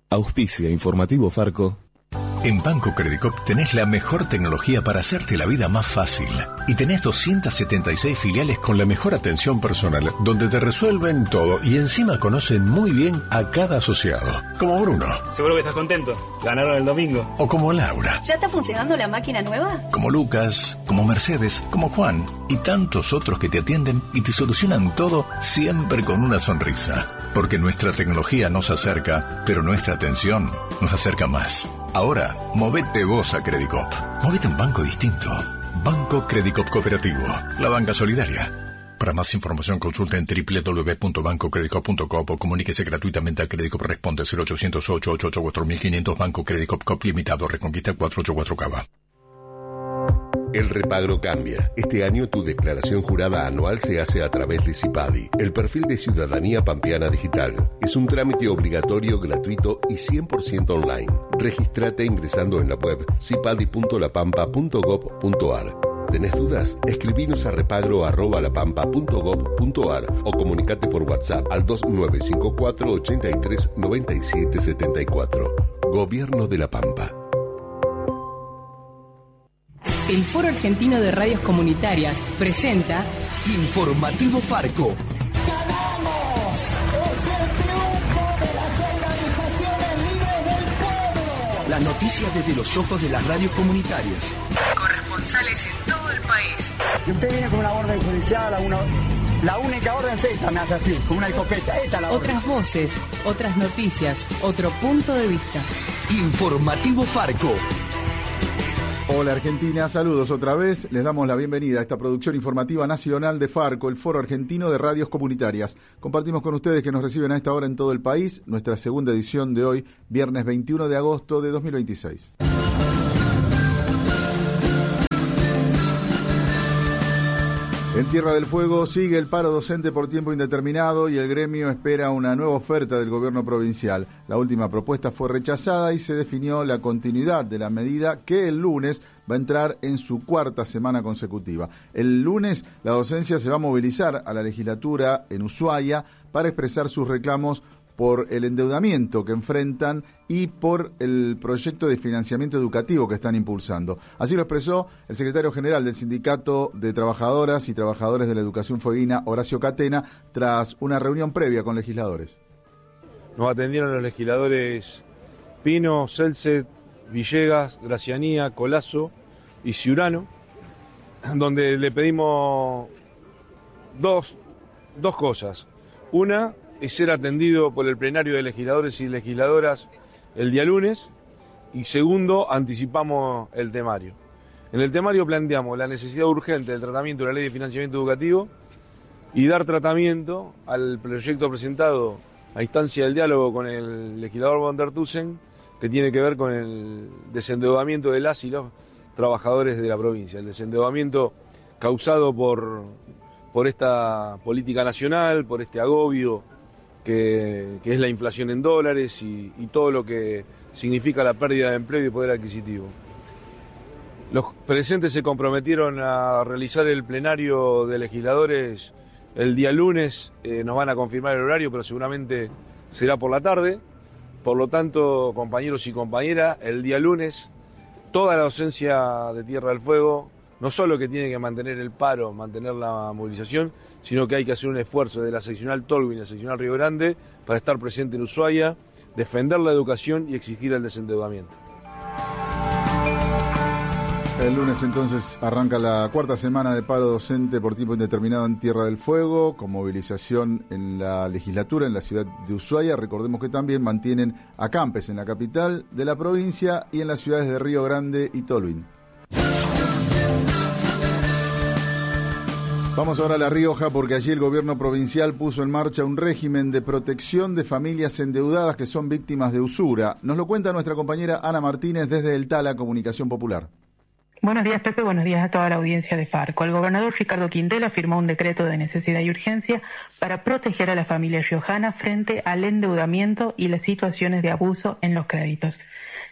Auspicia Informativo Farco. En Banco Credicop tenés la mejor tecnología para hacerte la vida más fácil. Y tenés 276 filiales con la mejor atención personal, donde te resuelven todo y encima conocen muy bien a cada asociado. Como Bruno. Seguro que estás contento. Ganaron el domingo. O como Laura. ¿Ya está funcionando la máquina nueva? Como Lucas, como Mercedes, como Juan y tantos otros que te atienden y te solucionan todo siempre con una sonrisa. Porque nuestra tecnología nos acerca, pero nuestra atención nos acerca más. Ahora, movete vos a Credicop. Movete a un banco distinto. Banco Credicop Cooperativo. La banca solidaria. Para más información consulta en www.bancocredicop.com o comuníquese gratuitamente al Credicop Responde 0800-888-4500 Banco Credicop Cop Limitado Reconquista 484 Cava. El repagro cambia. Este año tu declaración jurada anual se hace a través de CIPADI, el perfil de Ciudadanía Pampeana Digital. Es un trámite obligatorio, gratuito y 100% online. Regístrate ingresando en la web cipadi.lapampa.gov.ar. ¿Tenés dudas? Escribinos a repagro@lapampa.gov.ar o comunicate por WhatsApp al 2954 83 97 74. Gobierno de La Pampa. El Foro Argentino de Radios Comunitarias presenta Informativo Farco. ¡Ganamos! ¡Es el triunfo de las organizaciones libres del pueblo! Las noticias desde los ojos de las radios comunitarias. Corresponsales en todo el país. Y usted viene con una orden judicial, la única orden es esta, me hace así, con una escopeta. Esta la orden. Otras voces, otras noticias, otro punto de vista. Informativo Farco. Hola Argentina, saludos otra vez. Les damos la bienvenida a esta producción informativa nacional de Farco, el Foro Argentino de Radios Comunitarias. Compartimos con ustedes que nos reciben a esta hora en todo el país nuestra segunda edición de hoy, viernes 21 de agosto de 2026. En Tierra del Fuego sigue el paro docente por tiempo indeterminado y el gremio espera una nueva oferta del gobierno provincial. La última propuesta fue rechazada y se definió la continuidad de la medida que el lunes va a entrar en su cuarta semana consecutiva. El lunes la docencia se va a movilizar a la legislatura en Ushuaia para expresar sus reclamos por el endeudamiento que enfrentan y por el proyecto de financiamiento educativo que están impulsando. Así lo expresó el secretario general del Sindicato de Trabajadoras y Trabajadores de la Educación Fueguina, Horacio Catena, tras una reunión previa con legisladores. Nos atendieron los legisladores Pino, Celset, Villegas, Gracianía, Colazo y Ciurano, donde le pedimos dos cosas. Una es ser atendido por el plenario de legisladores y legisladoras el día lunes, y segundo, anticipamos el temario. En el temario planteamos la necesidad urgente del tratamiento de la Ley de Financiamiento Educativo y dar tratamiento al proyecto presentado a instancia del diálogo con el legislador von der Tusen, que tiene que ver con el desendeudamiento de las y los trabajadores de la provincia, el desendeudamiento causado por esta política nacional, por este agobio que es la inflación en dólares y todo lo que significa la pérdida de empleo y poder adquisitivo. Los presentes se comprometieron a realizar el plenario de legisladores el día lunes, nos van a confirmar el horario, pero seguramente será por la tarde. Por lo tanto, compañeros y compañeras, el día lunes, toda la docencia de Tierra del Fuego, no solo que tiene que mantener el paro, mantener la movilización, sino que hay que hacer un esfuerzo de la seccional Tolwyn y la seccional Río Grande para estar presente en Ushuaia, defender la educación y exigir el desendeudamiento. El lunes entonces arranca la cuarta semana de paro docente por tiempo indeterminado en Tierra del Fuego, con movilización en la legislatura en la ciudad de Ushuaia. Recordemos que también mantienen acampes en la capital de la provincia y en las ciudades de Río Grande y Tolwyn. Vamos ahora a La Rioja porque allí el gobierno provincial puso en marcha un régimen de protección de familias endeudadas que son víctimas de usura. Nos lo cuenta nuestra compañera Ana Martínez desde el Tala Comunicación Popular. Buenos días, Pepe. Buenos días a toda la audiencia de Farco. El gobernador Ricardo Quintela firmó un decreto de necesidad y urgencia para proteger a la familia riojana frente al endeudamiento y las situaciones de abuso en los créditos.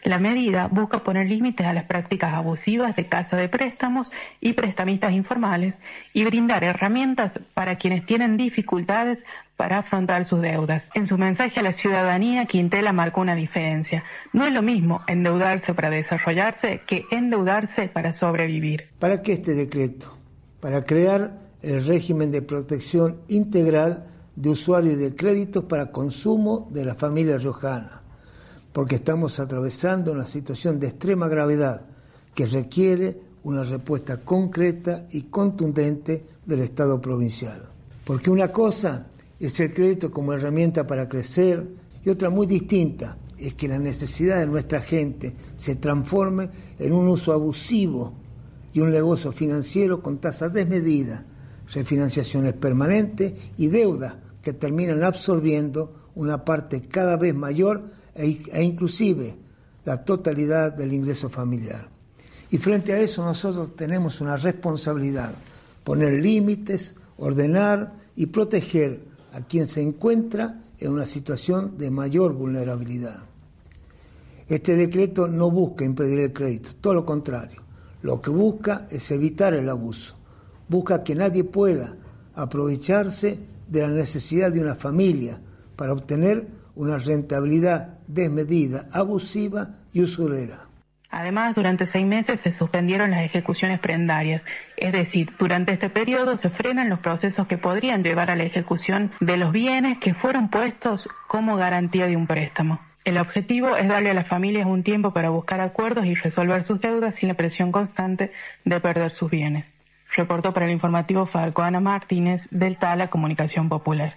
La medida busca poner límites a las prácticas abusivas de casa de préstamos y prestamistas informales y brindar herramientas para quienes tienen dificultades para afrontar sus deudas. En su mensaje a la ciudadanía, Quintela marcó una diferencia. No es lo mismo endeudarse para desarrollarse que endeudarse para sobrevivir. ¿Para qué este decreto? Para crear el régimen de protección integral de usuarios de créditos para consumo de la familia riojana, porque estamos atravesando una situación de extrema gravedad que requiere una respuesta concreta y contundente del Estado provincial. Porque una cosa es el crédito como herramienta para crecer y otra muy distinta es que la necesidad de nuestra gente se transforme en un uso abusivo y un negocio financiero con tasas desmedidas, refinanciaciones permanentes y deudas que terminan absorbiendo una parte cada vez mayor e inclusive la totalidad del ingreso familiar. Y frente a eso nosotros tenemos una responsabilidad, poner límites, ordenar y proteger a quien se encuentra en una situación de mayor vulnerabilidad. Este decreto no busca impedir el crédito, todo lo contrario. Lo que busca es evitar el abuso. Busca que nadie pueda aprovecharse de la necesidad de una familia para obtener una rentabilidad desmedida, abusiva y usurera. Además, durante 6 meses se suspendieron las ejecuciones prendarias, es decir, durante este periodo se frenan los procesos que podrían llevar a la ejecución de los bienes que fueron puestos como garantía de un préstamo. El objetivo es darle a las familias un tiempo para buscar acuerdos y resolver sus deudas sin la presión constante de perder sus bienes. Reportó para el informativo Farco Ana Martínez, del Tala Comunicación Popular.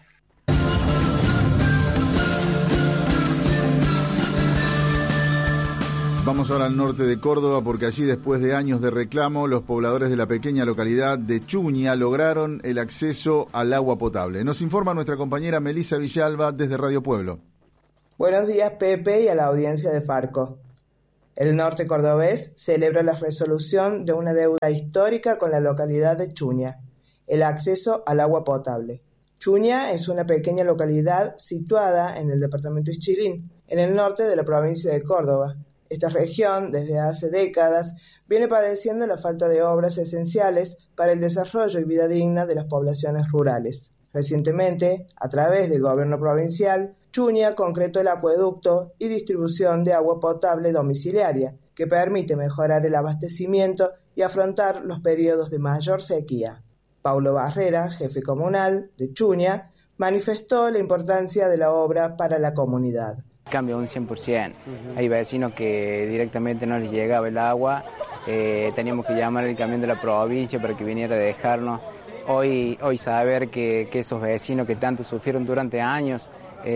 Vamos ahora al norte de Córdoba porque allí, después de años de reclamo, los pobladores de la pequeña localidad de Chuña lograron el acceso al agua potable. Nos informa nuestra compañera Melissa Villalba desde Radio Pueblo. Buenos días, Pepe, y a la audiencia de Farco. El norte cordobés celebra la resolución de una deuda histórica con la localidad de Chuña, el acceso al agua potable. Chuña es una pequeña localidad situada en el departamento Ischilín, en el norte de la provincia de Córdoba. Esta región, desde hace décadas, viene padeciendo la falta de obras esenciales para el desarrollo y vida digna de las poblaciones rurales. Recientemente, a través del gobierno provincial, Chuña concretó el acueducto y distribución de agua potable domiciliaria, que permite mejorar el abastecimiento y afrontar los periodos de mayor sequía. Paulo Barrera, jefe comunal de Chuña, manifestó la importancia de la obra para la comunidad. Cambia un 100%. Hay vecinos que directamente no les llegaba el agua, teníamos que llamar al camión de la provincia para que viniera a dejarnos. Hoy saber que esos vecinos que tanto sufrieron durante años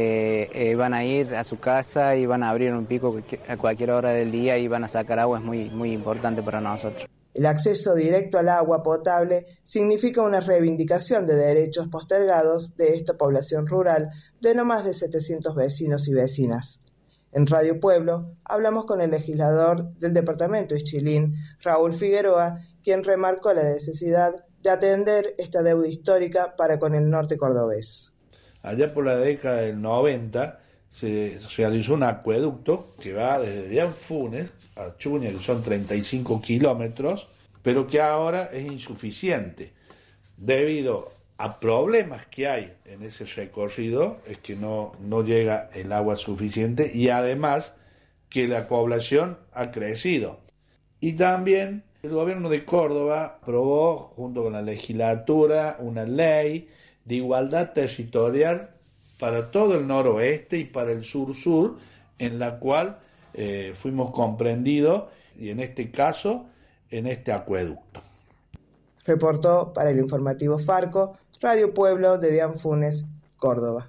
van a ir a su casa y van a abrir un pico a cualquier hora del día y van a sacar agua, es muy importante para nosotros. El acceso directo al agua potable significa una reivindicación de derechos postergados de esta población rural de no más de 700 vecinos y vecinas. En Radio Pueblo hablamos con el legislador del departamento Ischilín, Raúl Figueroa, quien remarcó la necesidad de atender esta deuda histórica para con el norte cordobés. Allá por la década del 90 se realizó un acueducto que va desde Dianfunes a Chuña, que son 35 kilómetros, pero que ahora es insuficiente debido a problemas que hay en ese recorrido, es que no llega el agua suficiente y además que la población ha crecido. Y también el gobierno de Córdoba aprobó, junto con la legislatura, una ley de igualdad territorial para todo el noroeste y para el sur-sur, en la cual fuimos comprendidos, y en este caso, en este acueducto. Reportó para el informativo Farco, Radio Pueblo de Dianfunes, Córdoba.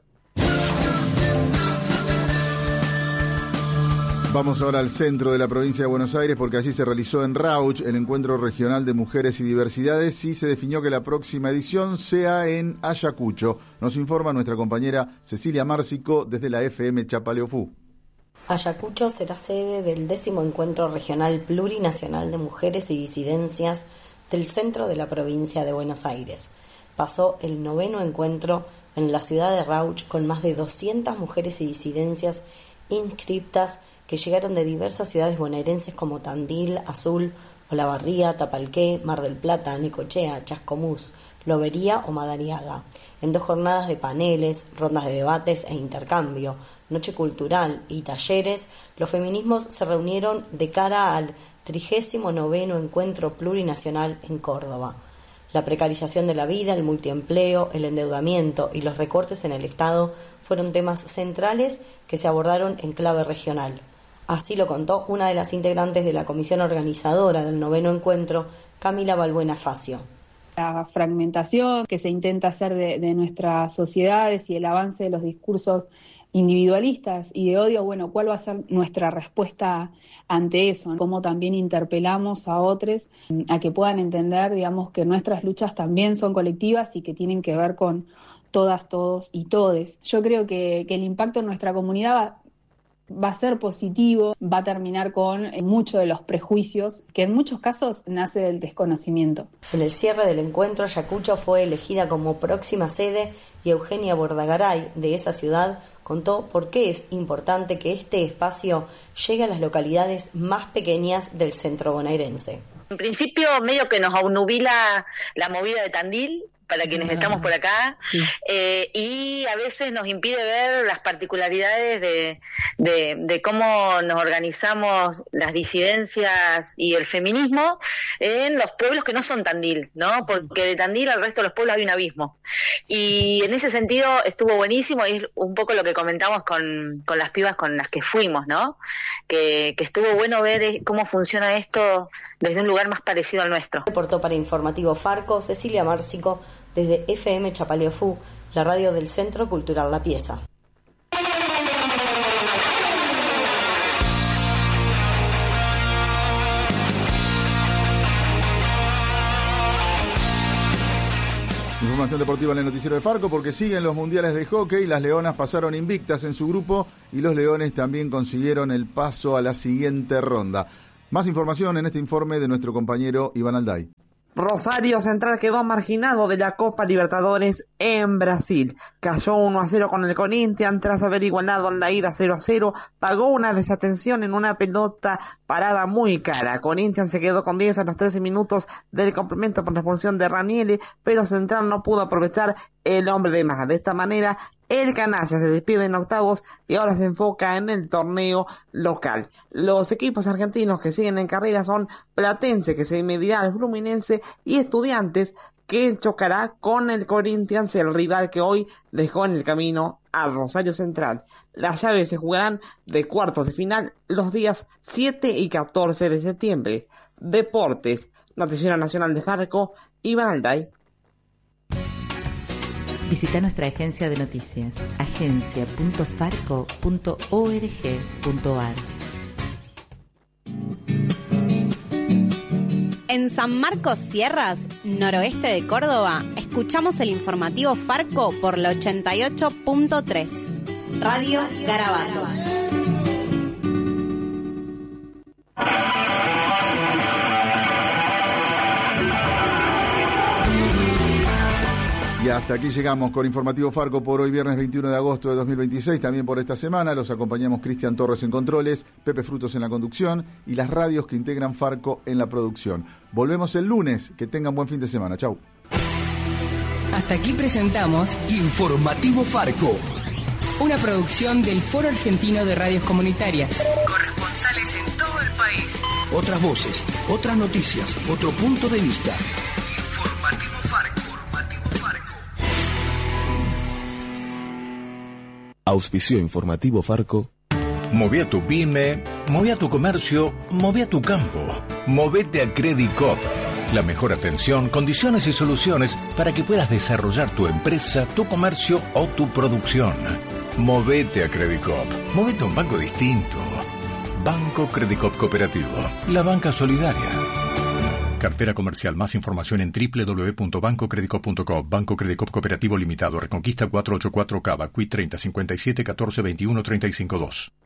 Vamos ahora al centro de la provincia de Buenos Aires porque allí se realizó en Rauch el Encuentro Regional de Mujeres y Diversidades y se definió que la próxima edición sea en Ayacucho. Nos informa nuestra compañera Cecilia Márcico desde la FM Chapaleofú. Ayacucho será sede del 10º Encuentro Regional Plurinacional de Mujeres y Disidencias del centro de la provincia de Buenos Aires. Pasó el 9º encuentro en la ciudad de Rauch, con más de 200 mujeres y disidencias inscriptas que llegaron de diversas ciudades bonaerenses como Tandil, Azul, Olavarría, Tapalqué, Mar del Plata, Necochea, Chascomús, Lobería o Madariaga, en 2 jornadas de paneles, rondas de debates e intercambio, noche cultural y talleres. Los feminismos se reunieron de cara al 39º Encuentro Plurinacional en Córdoba. La precarización de la vida, el multiempleo, el endeudamiento y los recortes en el Estado fueron temas centrales que se abordaron en clave regional. Así lo contó una de las integrantes de la comisión organizadora del 9º encuentro, Camila Balbuena Facio. La fragmentación que se intenta hacer de nuestras sociedades y el avance de los discursos individualistas y de odio, bueno, ¿cuál va a ser nuestra respuesta ante eso? Cómo también interpelamos a otros a que puedan entender, digamos, que nuestras luchas también son colectivas y que tienen que ver con todas, todos y todes. Yo creo que el impacto en nuestra comunidad va a ser positivo, va a terminar con muchos de los prejuicios, que en muchos casos nace del desconocimiento. En el cierre del encuentro, Ayacucho fue elegida como próxima sede y Eugenia Bordagaray, de esa ciudad, contó por qué es importante que este espacio llegue a las localidades más pequeñas del centro bonaerense. En principio, medio que nos obnubila la movida de Tandil, para quienes estamos por acá, sí. Y a veces nos impide ver las particularidades de cómo nos organizamos las disidencias y el feminismo en los pueblos que no son Tandil, ¿no? Porque de Tandil al resto de los pueblos hay un abismo. Y en ese sentido estuvo buenísimo, y es un poco lo que comentamos con las pibas con las que fuimos, ¿no? Que estuvo bueno ver cómo funciona esto desde un lugar más parecido al nuestro. Reportó para Informativo Farco Cecilia Márcico desde FM Chapaleofú, la radio del Centro Cultural La Pieza. Información deportiva en el noticiero de Farco, porque siguen los mundiales de hockey. Las Leonas pasaron invictas en su grupo y los Leones también consiguieron el paso a la siguiente ronda. Más información en este informe de nuestro compañero Iván Alday. Rosario Central quedó marginado de la Copa Libertadores en Brasil. Cayó 1-0 con el Corinthians tras haber igualado en la ida 0-0. Pagó una desatención en una pelota parada muy cara. Corinthians se quedó con 10 a los 13 minutos del complemento por la expulsión de Ranieri, pero Central no pudo aprovechar el hombre de más. De esta manera, el canalla se despide en octavos y ahora se enfoca en el torneo local. Los equipos argentinos que siguen en carrera son Platense, que se medirá al Fluminense, y Estudiantes, que chocará con el Corinthians, el rival que hoy dejó en el camino a Rosario Central. Las llaves se jugarán de cuartos de final los días 7 y 14 de septiembre. Deportes, Noticiero Nacional de Farco, Iván Alday. Visita nuestra agencia de noticias, agencia.farco.org.ar. En San Marcos Sierras, noroeste de Córdoba, escuchamos el informativo Farco por la 88.3. Radio Garabato. Y hasta aquí llegamos con Informativo Farco por hoy, viernes 21 de agosto de 2026. También por esta semana los acompañamos Cristian Torres en controles, Pepe Frutos en la conducción y las radios que integran Farco en la producción. Volvemos el lunes. Que tengan buen fin de semana. Chau. Hasta aquí presentamos Informativo Farco, una producción del Foro Argentino de Radios Comunitarias. Corresponsales en todo el país. Otras voces, otras noticias, otro punto de vista. Informativo Farco. Auspició Informativo Farco. Moví a tu pyme, moví a tu comercio, moví a tu campo. Movete a Credicop. La mejor atención, condiciones y soluciones para que puedas desarrollar tu empresa, tu comercio o tu producción. Movete a Credicop. Movete a un banco distinto. Banco Credicop Cooperativo. La banca solidaria. Cartera comercial. Más información en www.bancocredicop.com. Banco Credicop Cooperativo Limitado. Reconquista 484 Cava. Cuit 30 57 14 21 35 2.